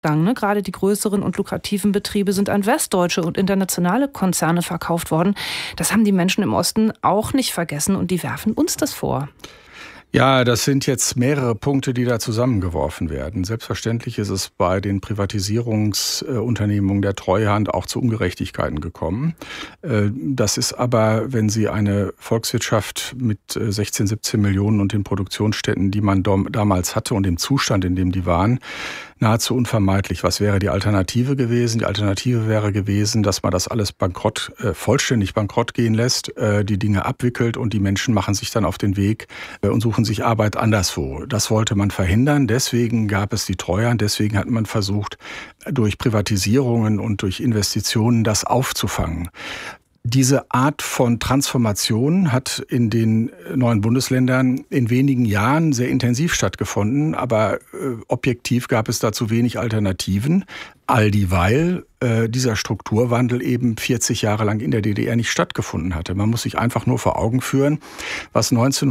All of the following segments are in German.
Ne? Gerade die größeren und lukrativen Betriebe sind an westdeutsche und internationale Konzerne verkauft worden. Das haben die Menschen im Osten auch nicht vergessen und die werfen uns das vor. Ja, das sind jetzt mehrere Punkte, die da zusammengeworfen werden. Selbstverständlich ist es bei den Privatisierungsunternehmungen der Treuhand auch zu Ungerechtigkeiten gekommen. Das ist aber, wenn Sie eine Volkswirtschaft mit 16, 17 Millionen und den Produktionsstätten, die man damals hatte und dem Zustand, in dem die waren, nahezu unvermeidlich. Was wäre die Alternative gewesen? Die Alternative wäre gewesen, dass man das alles vollständig bankrott gehen lässt, die Dinge abwickelt und die Menschen machen sich dann auf den Weg und suchen sich Arbeit anderswo. Das wollte man verhindern. Deswegen gab es die Treuhand. Deswegen hat man versucht, durch Privatisierungen und durch Investitionen das aufzufangen. Diese Art von Transformation hat in den neuen Bundesländern in wenigen Jahren sehr intensiv stattgefunden, aber objektiv gab es dazu wenig Alternativen, all dieweil dieser Strukturwandel eben 40 Jahre lang in der DDR nicht stattgefunden hatte. Man muss sich einfach nur vor Augen führen, was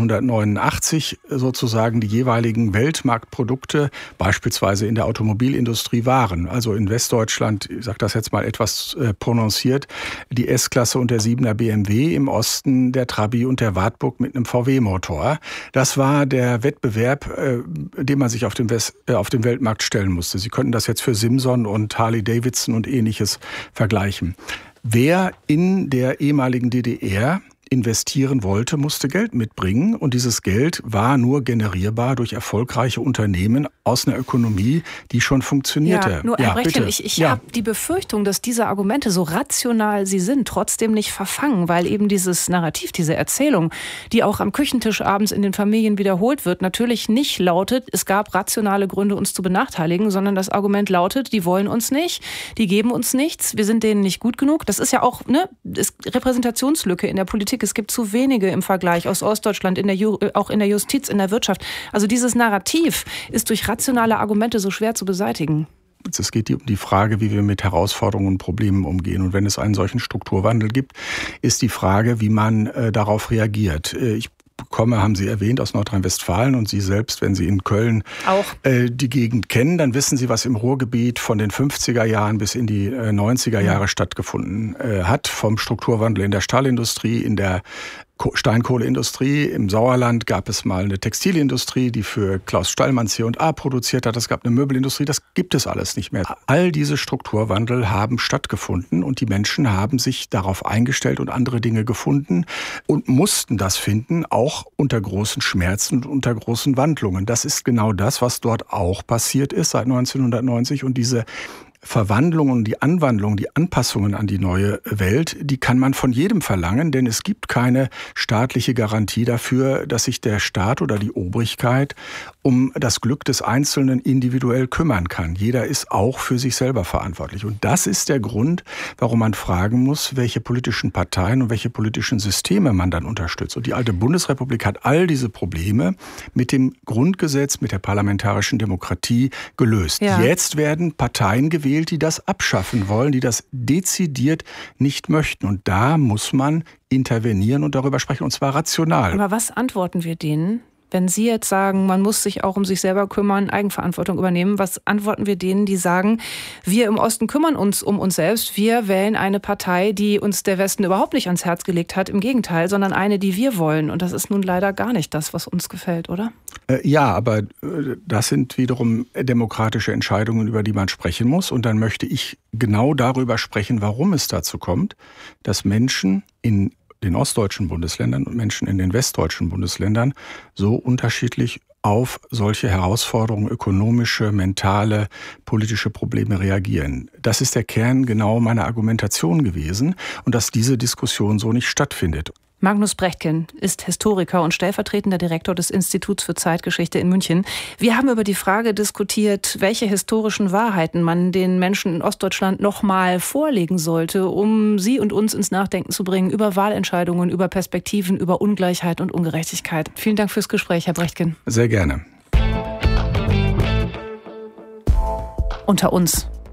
1989 sozusagen die jeweiligen Weltmarktprodukte beispielsweise in der Automobilindustrie waren. Also in Westdeutschland, ich sage das jetzt mal etwas prononciert, die S-Klasse und der 7er BMW, im Osten der Trabi und der Wartburg mit einem VW-Motor. Das war der Wettbewerb, den man sich auf dem Weltmarkt stellen musste. Sie könnten das jetzt für Simson und Harley-Davidson und Ähnliches vergleichen. Wer in der ehemaligen DDR investieren wollte, musste Geld mitbringen und dieses Geld war nur generierbar durch erfolgreiche Unternehmen aus einer Ökonomie, die schon funktionierte. Ja, nur Herr Brechtken, ich habe die Befürchtung, dass diese Argumente, so rational sie sind, trotzdem nicht verfangen, weil eben dieses Narrativ, diese Erzählung, die auch am Küchentisch abends in den Familien wiederholt wird, natürlich nicht lautet, es gab rationale Gründe, uns zu benachteiligen, sondern das Argument lautet, die wollen uns nicht, die geben uns nichts, wir sind denen nicht gut genug. Das ist ja auch eine Repräsentationslücke in der Politik. Es gibt zu wenige im Vergleich aus Ostdeutschland, auch in der Justiz, in der Wirtschaft. Also dieses Narrativ ist durch rationale Argumente so schwer zu beseitigen. Es geht um die Frage, wie wir mit Herausforderungen und Problemen umgehen. Und wenn es einen solchen Strukturwandel gibt, ist die Frage, wie man darauf reagiert. Ich komme, haben Sie erwähnt, aus Nordrhein-Westfalen und Sie selbst, wenn Sie in Köln auch die Gegend kennen, dann wissen Sie, was im Ruhrgebiet von den 50er Jahren bis in die 90er Jahre stattgefunden hat. Vom Strukturwandel in der Stahlindustrie, in der Steinkohleindustrie. Im Sauerland gab es mal eine Textilindustrie, die für Klaus Stallmann C&A produziert hat. Es gab eine Möbelindustrie. Das gibt es alles nicht mehr. All diese Strukturwandel haben stattgefunden und die Menschen haben sich darauf eingestellt und andere Dinge gefunden und mussten das finden, auch unter großen Schmerzen und unter großen Wandlungen. Das ist genau das, was dort auch passiert ist seit 1990 und diese Verwandlungen, die Anwandlungen, die Anpassungen an die neue Welt, die kann man von jedem verlangen, denn es gibt keine staatliche Garantie dafür, dass sich der Staat oder die Obrigkeit um das Glück des Einzelnen individuell kümmern kann. Jeder ist auch für sich selber verantwortlich. Und das ist der Grund, warum man fragen muss, welche politischen Parteien und welche politischen Systeme man dann unterstützt. Und die alte Bundesrepublik hat all diese Probleme mit dem Grundgesetz, mit der parlamentarischen Demokratie gelöst. Ja. Jetzt werden Parteien gewählt, die das abschaffen wollen, die das dezidiert nicht möchten. Und da muss man intervenieren und darüber sprechen, und zwar rational. Aber was antworten wir denen? Wenn Sie jetzt sagen, man muss sich auch um sich selber kümmern, Eigenverantwortung übernehmen, was antworten wir denen, die sagen, wir im Osten kümmern uns um uns selbst, wir wählen eine Partei, die uns der Westen überhaupt nicht ans Herz gelegt hat, im Gegenteil, sondern eine, die wir wollen. Und das ist nun leider gar nicht das, was uns gefällt, oder? Ja, aber das sind wiederum demokratische Entscheidungen, über die man sprechen muss. Und dann möchte ich genau darüber sprechen, warum es dazu kommt, dass Menschen in den ostdeutschen Bundesländern und Menschen in den westdeutschen Bundesländern so unterschiedlich auf solche Herausforderungen, ökonomische, mentale, politische Probleme reagieren. Das ist der Kern genau meiner Argumentation gewesen und dass diese Diskussion so nicht stattfindet. Magnus Brechtken ist Historiker und stellvertretender Direktor des Instituts für Zeitgeschichte in München. Wir haben über die Frage diskutiert, welche historischen Wahrheiten man den Menschen in Ostdeutschland noch mal vorlegen sollte, um sie und uns ins Nachdenken zu bringen über Wahlentscheidungen, über Perspektiven, über Ungleichheit und Ungerechtigkeit. Vielen Dank fürs Gespräch, Herr Brechtken. Sehr gerne. Unter uns.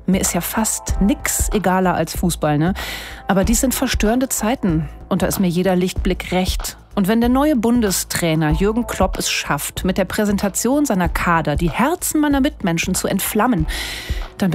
Mir ist ja fast nix egaler als Fußball, ne? Aber dies sind verstörende Zeiten und da ist mir jeder Lichtblick recht. Und wenn der neue Bundestrainer Jürgen Klopp es schafft, mit der Präsentation seiner Kader die Herzen meiner Mitmenschen zu entflammen, dann bin